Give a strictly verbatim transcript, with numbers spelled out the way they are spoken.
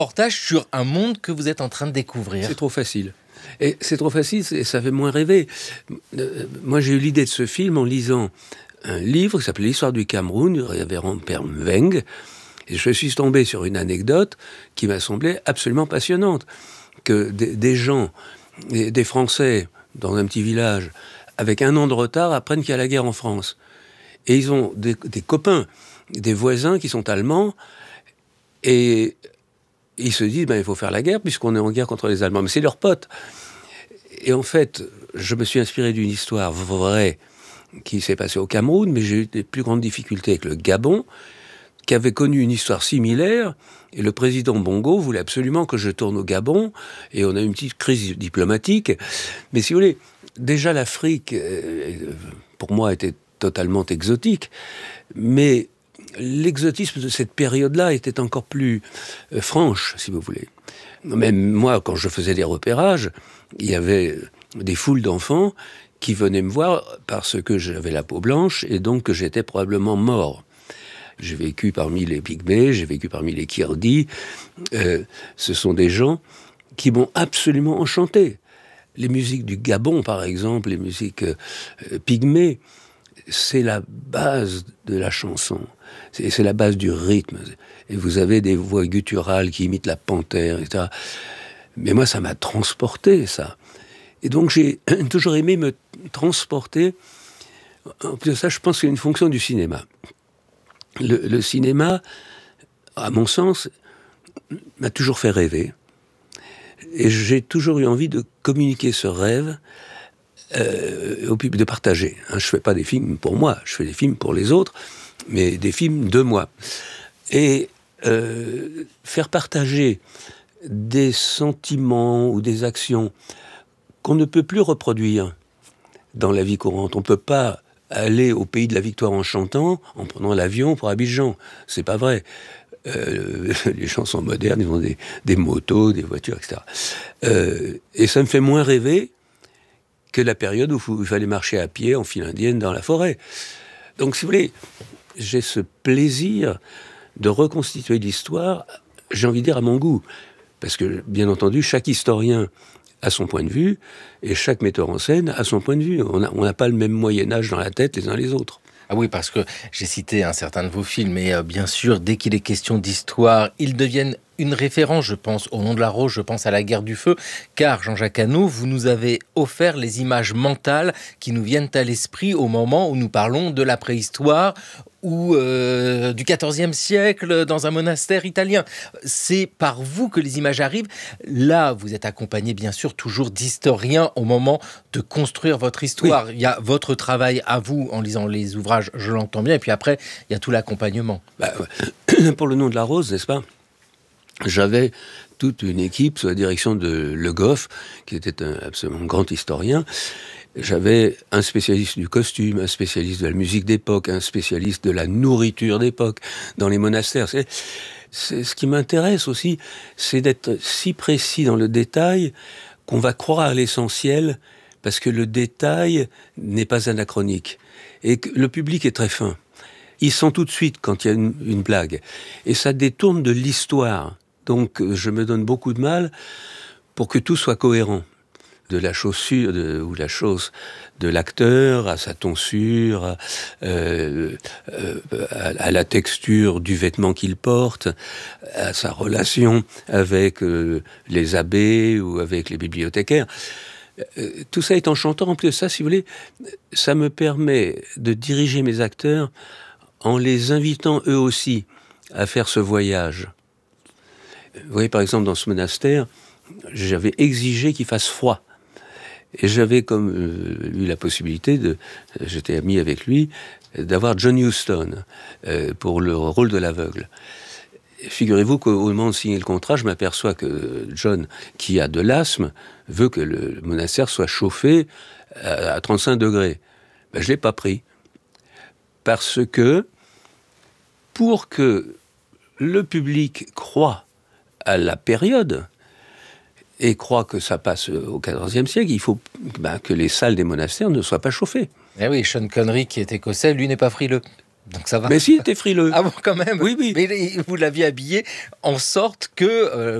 Reportage sur un monde que vous êtes en train de découvrir. C'est trop facile. Et c'est trop facile et ça fait moins rêver. Euh, moi, j'ai eu l'idée de ce film en lisant un livre qui s'appelait L'histoire du Cameroun, du révérend Père Mveng. Et je suis tombé sur une anecdote qui m'a semblé absolument passionnante. Que des, des gens, des, des Français, dans un petit village, avec un an de retard, apprennent qu'il y a la guerre en France. Et ils ont des, des copains, des voisins qui sont allemands, et ils se disent, ben, il faut faire la guerre puisqu'on est en guerre contre les Allemands. Mais c'est leurs potes. Et en fait, je me suis inspiré d'une histoire vraie qui s'est passée au Cameroun, mais j'ai eu des plus grandes difficultés avec le Gabon, qui avait connu une histoire similaire, et le président Bongo voulait absolument que je tourne au Gabon, et on a eu une petite crise diplomatique. Mais si vous voulez, déjà l'Afrique, pour moi, était totalement exotique, mais l'exotisme de cette période-là était encore plus euh, franche, si vous voulez. Même moi, quand je faisais des repérages, il y avait des foules d'enfants qui venaient me voir parce que j'avais la peau blanche et donc que j'étais probablement mort. J'ai vécu parmi les Pygmées, j'ai vécu parmi les Kirdis. Euh, ce sont des gens qui m'ont absolument enchanté. Les musiques du Gabon, par exemple, les musiques euh, Pygmées, c'est la base de la chanson. C'est, c'est la base du rythme. Et vous avez des voix gutturales qui imitent la panthère, et cetera. Mais moi, ça m'a transporté, ça. Et donc, j'ai toujours aimé me transporter. En plus de ça, je pense que c'est une fonction du cinéma. Le, le cinéma, à mon sens, m'a toujours fait rêver. Et j'ai toujours eu envie de communiquer ce rêve euh, au public, de partager. Hein, je ne fais pas des films pour moi, je fais des films pour les autres, mais des films de moi. Et euh, faire partager des sentiments ou des actions qu'on ne peut plus reproduire dans la vie courante. On ne peut pas aller au pays de la victoire en chantant, en prenant l'avion pour Abidjan. C'est pas vrai. Euh, les gens sont modernes, ils ont des, des motos, des voitures, et cetera. Euh, et ça me fait moins rêver que la période où il fallait marcher à pied en file indienne dans la forêt. Donc, si vous voulez, j'ai ce plaisir de reconstituer l'histoire, j'ai envie de dire, à mon goût. Parce que, bien entendu, chaque historien a son point de vue, et chaque metteur en scène a son point de vue. On n'a on n'a pas le même Moyen-Âge dans la tête les uns les autres. Ah oui, parce que j'ai cité un certain de vos films, et euh, bien sûr, dès qu'il est question d'histoire, ils deviennent une référence. Je pense au Nom de la Rose, je pense à La Guerre du Feu, car Jean-Jacques Hano, vous nous avez offert les images mentales qui nous viennent à l'esprit au moment où nous parlons de la préhistoire ou euh, du quatorzième siècle dans un monastère italien. C'est par vous que les images arrivent. Là, vous êtes accompagné, bien sûr, toujours d'historiens au moment de construire votre histoire. Oui. Il y a votre travail à vous en lisant les ouvrages, je l'entends bien, et puis après, il y a tout l'accompagnement. Bah, pour Le Nom de la Rose, n'est-ce pas ? J'avais toute une équipe sous la direction de Le Goff, qui était un absolument grand historien. J'avais un spécialiste du costume, un spécialiste de la musique d'époque, un spécialiste de la nourriture d'époque dans les monastères. C'est, c'est, ce qui m'intéresse aussi, c'est d'être si précis dans le détail qu'on va croire à l'essentiel, parce que le détail n'est pas anachronique. Et que le public est très fin. Il sent tout de suite quand il y a une, une blague. Et ça détourne de l'histoire. Donc je me donne beaucoup de mal pour que tout soit cohérent. De la chaussure de, ou la chose de l'acteur à sa tonsure, à, euh, euh, à, à la texture du vêtement qu'il porte, à sa relation avec euh, les abbés ou avec les bibliothécaires. Euh, tout ça est enchantant. En plus de ça, si vous voulez, ça me permet de diriger mes acteurs en les invitant eux aussi à faire ce voyage. Vous voyez, par exemple, dans ce monastère, j'avais exigé qu'il fasse froid. Et j'avais comme euh, eu la possibilité de, j'étais ami avec lui, d'avoir John Huston euh, pour le rôle de l'aveugle. Figurez-vous qu'au moment de signer le contrat, je m'aperçois que John, qui a de l'asthme, veut que le monastère soit chauffé à, à trente-cinq degrés. Ben, je l'ai pas pris. Parce que, pour que le public croie à la période, et croit que ça passe au quatorzième siècle, il faut ben, que les salles des monastères ne soient pas chauffées. Eh oui, Sean Connery, qui est écossais, lui n'est pas frileux. Donc ça va. Mais si, il était frileux. Ah bon, quand même. Oui, oui. Mais vous l'aviez habillé en sorte que... Euh,